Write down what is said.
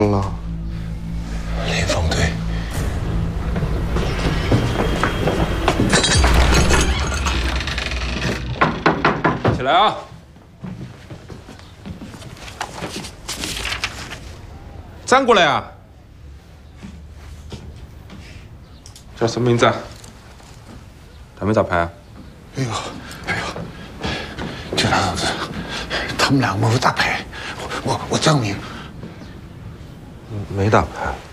了。 林峰队， 起来啊！站过来啊！叫什么名字啊？他们咋拍啊？ 哎呦，警察同志，他们两个没有打牌，我证明。 没打牌。